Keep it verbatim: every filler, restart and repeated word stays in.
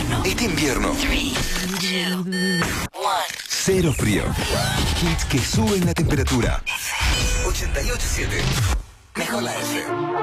Este invierno. Cero frío. Hits que suben la temperatura. ochenta y ocho punto siete. Mejor la F.